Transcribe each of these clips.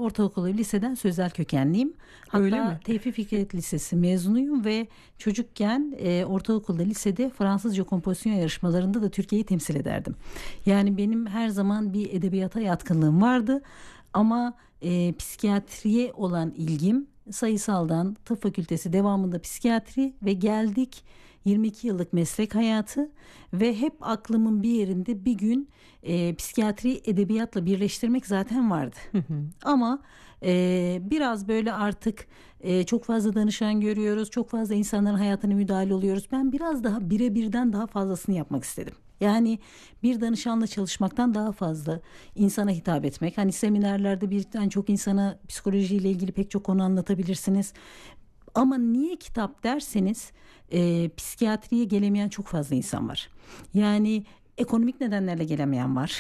ortaokul ve liseden sözel kökenliyim. Öyle Hatta mi? Tevfik Fikret Lisesi mezunuyum ve çocukken ortaokulda, lisede Fransızca kompozisyon yarışmalarında da Türkiye'yi temsil ederdim. Yani benim her zaman bir edebiyata yatkınlığım vardı. Ama psikiyatriye olan ilgim sayısaldan tıp fakültesi, devamında psikiyatri ve geldik 22 yıllık meslek hayatı ve hep aklımın bir yerinde bir gün psikiyatri edebiyatla birleştirmek zaten vardı. Ama biraz böyle artık çok fazla danışan görüyoruz, çok fazla insanların hayatına müdahale oluyoruz. Ben biraz daha birebirden daha fazlasını yapmak istedim. Yani bir danışanla çalışmaktan daha fazla insana hitap etmek. Hani seminerlerde birden çok insana psikolojiyle ilgili pek çok konu anlatabilirsiniz. Ama niye kitap derseniz psikiyatriye gelemeyen çok fazla insan var. Yani ekonomik nedenlerle gelemeyen var.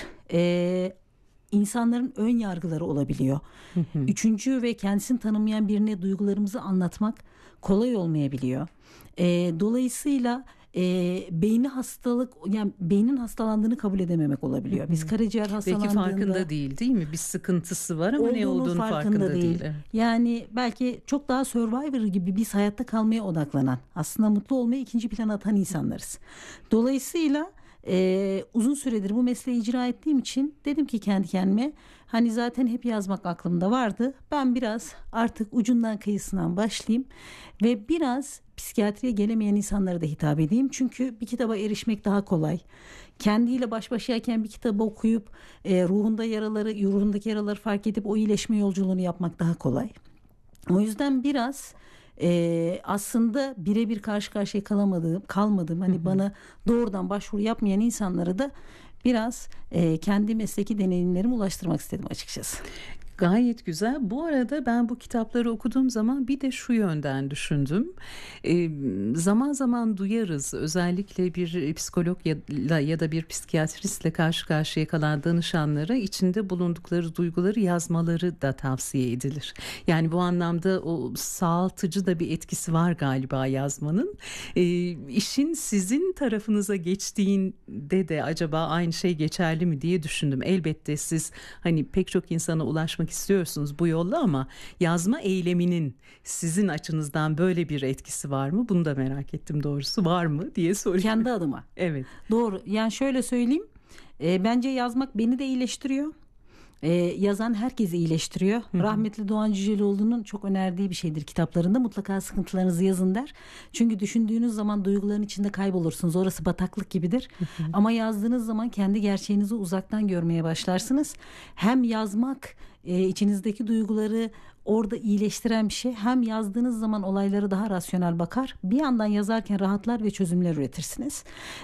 İnsanların ön yargıları olabiliyor. Üçüncü ve kendisini tanımayan birine duygularımızı anlatmak kolay olmayabiliyor. Dolayısıyla beyni hastalık, yani beynin hastalandığını kabul edememek olabiliyor. Biz karaciğer hastalandığında Belki farkında değil mi? Bir sıkıntısı var ama ne olduğunu farkında değil. Yani belki çok daha Survivor gibi biz hayatta kalmaya odaklanan, aslında mutlu olmayı ikinci plana atan insanlarız. Dolayısıyla uzun süredir bu mesleği icra ettiğim için dedim ki kendi kendime, hani zaten hep yazmak aklımda vardı. Ben biraz artık ucundan kıyısından başlayayım ve biraz psikiyatriye gelemeyen insanlara da hitap edeyim. Çünkü bir kitaba erişmek daha kolay. Kendiyle baş başayken bir kitabı okuyup ruhundaki yaraları fark edip o iyileşme yolculuğunu yapmak daha kolay. O yüzden biraz aslında birebir karşı karşıya kalmadığım hani bana doğrudan başvuru yapmayan insanlara da biraz kendi mesleki deneyimlerimi ulaştırmak istedim açıkçası. Gayet güzel. Bu arada ben bu kitapları okuduğum zaman bir de şu yönden düşündüm. Zaman zaman duyarız, özellikle bir psikologla ya da bir psikiyatristle karşı karşıya kalan danışanlara içinde bulundukları duyguları yazmaları da tavsiye edilir. Yani bu anlamda o sağaltıcı da bir etkisi var galiba yazmanın. İşin sizin tarafınıza geçtiğinde de acaba aynı şey geçerli mi diye düşündüm. Elbette siz hani pek çok insana ulaşmak istiyorsunuz bu yolla ama yazma eyleminin sizin açınızdan böyle bir etkisi var mı? Bunu da merak ettim doğrusu. Var mı diye sorayım. Kendi adıma. Evet. Doğru. Yani şöyle söyleyeyim. Bence yazmak beni de iyileştiriyor. Yazan herkesi iyileştiriyor. Rahmetli Doğan Cüceloğlu'nun çok önerdiği bir şeydir kitaplarında. Mutlaka sıkıntılarınızı yazın der. Çünkü düşündüğünüz zaman duyguların içinde kaybolursunuz. Orası bataklık gibidir. Ama yazdığınız zaman kendi gerçeğinizi uzaktan görmeye başlarsınız. Hem yazmak içinizdeki duyguları orada iyileştiren bir şey. Hem yazdığınız zaman olayları daha rasyonel bakar. Bir yandan yazarken rahatlar ve çözümler üretirsiniz.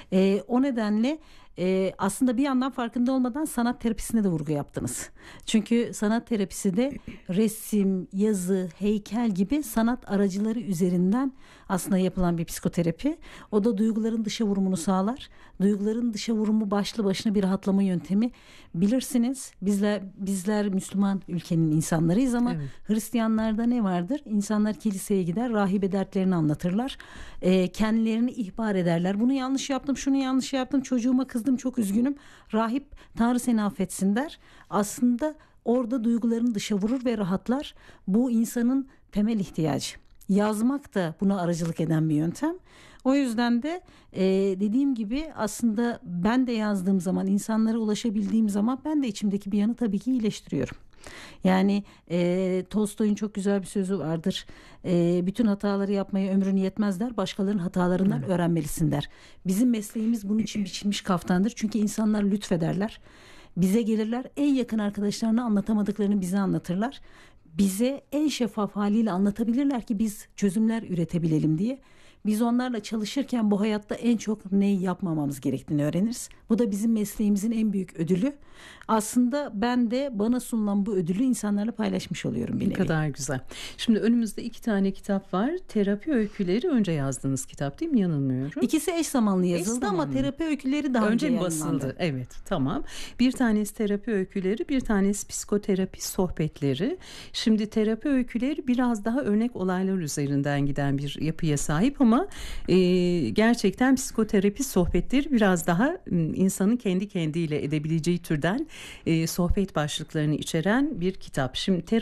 O nedenle aslında bir yandan farkında olmadan sanat terapisine de vurgu yaptınız. Çünkü sanat terapisi de resim, yazı, heykel gibi sanat aracıları üzerinden aslında yapılan bir psikoterapi. O da duyguların dışa vurumunu sağlar. Duyguların dışa vurumu başlı başına bir rahatlama yöntemi. Bilirsiniz bizler Müslüman ülkenin insanlarıyız ama evet. Hristiyanlarda ne vardır? İnsanlar kiliseye gider, rahibe dertlerini anlatırlar. Kendilerini ihbar ederler. Bunu yanlış yaptım, şunu yanlış yaptım, çocuğuma kızdım, çok üzgünüm. Rahip Tanrı seni affetsin der. Aslında orada duygularını dışa vurur ve rahatlar. Bu insanın temel ihtiyacı. Yazmak da buna aracılık eden bir yöntem. O yüzden de dediğim gibi aslında ben de yazdığım zaman, insanlara ulaşabildiğim zaman ben de içimdeki bir yanı tabii ki iyileştiriyorum. Yani Tolstoy'un çok güzel bir sözü vardır. Bütün hataları yapmaya ömrün yetmez der. Başkalarının hatalarından öğrenmelisin der. Bizim mesleğimiz bunun için biçilmiş kaftandır. Çünkü insanlar lütfederler. Bize gelirler, en yakın arkadaşlarına anlatamadıklarını bize anlatırlar. Bize en şeffaf haliyle anlatabilirler ki biz çözümler üretebilelim diye. Biz onlarla çalışırken bu hayatta en çok neyi yapmamamız gerektiğini öğreniriz. Bu da bizim mesleğimizin en büyük ödülü. Aslında ben de bana sunulan bu ödülü insanlarla paylaşmış oluyorum bir nevi. Ne kadar güzel. Şimdi önümüzde 2 tane kitap var. Terapi öyküleri önce yazdığınız kitap değil mi? Yanılmıyorum. İkisi eş zamanlı yazıldı ama terapi öyküleri daha önce basıldı. Evet, tamam. Bir tanesi terapi öyküleri, bir tanesi psikoterapi sohbetleri. Şimdi terapi öyküleri biraz daha örnek olaylar üzerinden giden bir yapıya sahip ama gerçekten psikoterapi sohbetleri biraz daha insanın kendi kendiyle edebileceği türden sohbet başlıklarını içeren bir kitap. Şimdi